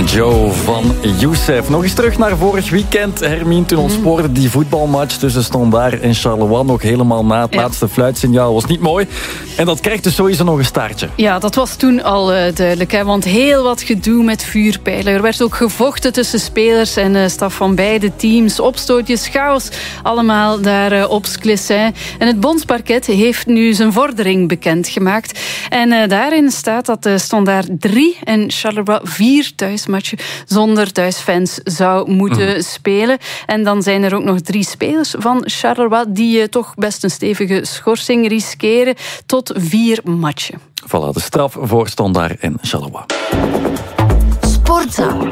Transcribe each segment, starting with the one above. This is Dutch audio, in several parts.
Joe van Youssef. Nog eens terug naar vorig weekend. Hermine, toen ontspoorde die voetbalmatch tussen Standaard en Charleroi nog helemaal na het laatste fluitsignaal. Was niet mooi. En dat krijgt dus sowieso nog een staartje. Ja, dat was toen al duidelijk. Hè, want heel wat gedoe met vuurpijlen. Er werd ook gevochten tussen spelers en staf van beide teams. Opstootjes, chaos. Allemaal daar op Sclessin. En het bondsparket heeft nu zijn vordering bekendgemaakt. En daarin staat dat Standaard 3 en Charleroi 4 thuismatchen zonder thuisfans zou moeten spelen. En dan zijn er ook nog 3 spelers van Charleroi die toch best een stevige schorsing riskeren tot 4 matchen. Voilà, de straf voor Standaard en Charleroi. Sportzaal.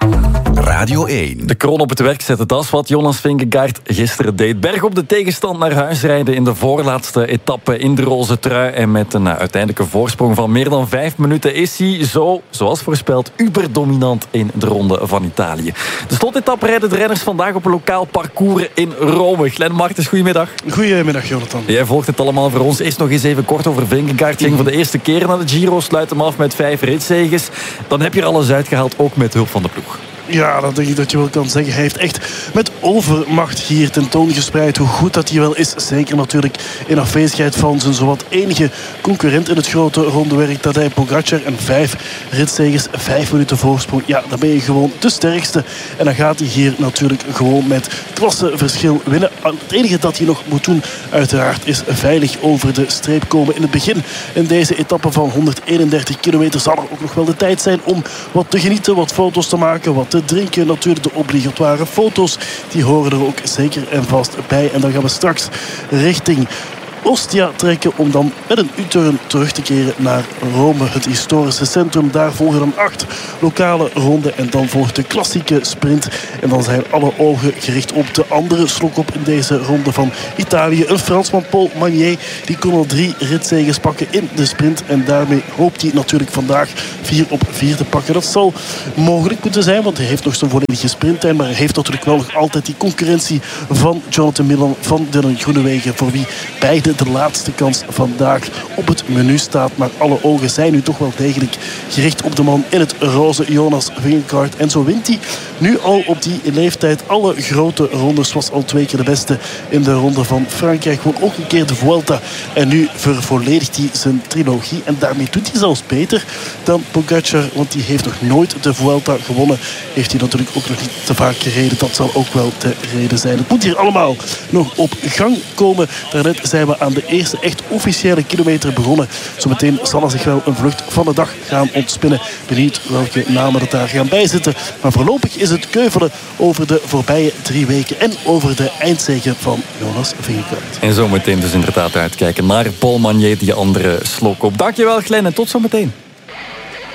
Radio 1. De kroon op het werk zet, dat is wat Jonas Vingegaard gisteren deed. Berg op de tegenstand naar huis rijden in de voorlaatste etappe in de roze trui. En met een uiteindelijke voorsprong van meer dan 5 minuten is hij zo, zoals voorspeld, uberdominant in de Ronde van Italië. De slotetappe rijden de renners vandaag op een lokaal parcours in Rome. Glenn Martens, goedemiddag. Goedemiddag, Jonathan. Jij volgt het allemaal voor ons. Eerst nog eens even kort over Vingegaard. Ging voor de eerste keer naar de Giro, sluit hem af met 5 ritzeges. Dan heb je er alles uitgehaald, ook met hulp van de ploeg. Ja, dat denk ik dat je wel kan zeggen. Hij heeft echt met overmacht hier tentoongespreid hoe goed dat hij wel is. Zeker natuurlijk in afwezigheid van zijn zowat enige concurrent in het grote rondewerk, Tadej Pogacar. En 5 ritzegers, 5 minuten voorsprong. Ja, dan ben je gewoon de sterkste. En dan gaat hij hier natuurlijk gewoon met klasseverschil winnen. Het enige dat hij nog moet doen, uiteraard, is veilig over de streep komen. In het begin, in deze etappe van 131 kilometer, zal er ook nog wel de tijd zijn om wat te genieten, wat foto's te maken, wat te drinken. Natuurlijk de obligatoire foto's, die horen er ook zeker en vast bij. En dan gaan we straks richting Ostia trekken om dan met een U-turn terug te keren naar Rome, het historische centrum. Daar volgen dan 8 lokale ronden en dan volgt de klassieke sprint. En dan zijn alle ogen gericht op de andere slokop in deze ronde van Italië. Een Fransman, Paul Magnier, die kon al 3 ritzeges pakken in de sprint. En daarmee hoopt hij natuurlijk vandaag 4 op 4 te pakken. Dat zal mogelijk moeten zijn, want hij heeft nog zijn volledige sprinttime. Maar hij heeft natuurlijk wel nog altijd die concurrentie van Jonathan Milan, van Dylan Groenewegen, voor wie beide de laatste kans vandaag op het menu staat. Maar alle ogen zijn nu toch wel degelijk gericht op de man in het roze, Jonas Vingegaard. En zo wint hij nu al op die leeftijd alle grote rondes. Was al 2 keer de beste in de ronde van Frankrijk. Won ook een keer de Vuelta. En nu vervolledigt hij zijn trilogie. En daarmee doet hij zelfs beter dan Pogacar. Want die heeft nog nooit de Vuelta gewonnen. Heeft hij natuurlijk ook nog niet te vaak gereden. Dat zal ook wel de reden zijn. Het moet hier allemaal nog op gang komen. Daarnet zijn we aan de eerste echt officiële kilometer begonnen. Zometeen zal er zich wel een vlucht van de dag gaan ontspinnen. Benieuwd welke namen er daar gaan bijzitten. Maar voorlopig is het keuvelen over de voorbije 3 weken en over de eindzege van Jonas Vingegaard. En zometeen dus inderdaad uitkijken naar Paul Magnier, die andere slok op. Dankjewel Glenn en tot zometeen.